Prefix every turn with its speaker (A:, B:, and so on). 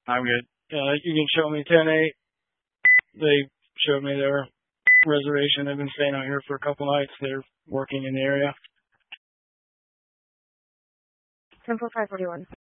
A: I'm good. You can show me 10-8. They showed me their reservation. They've been staying out here for a couple nights. They're working in the area.
B: 10-541.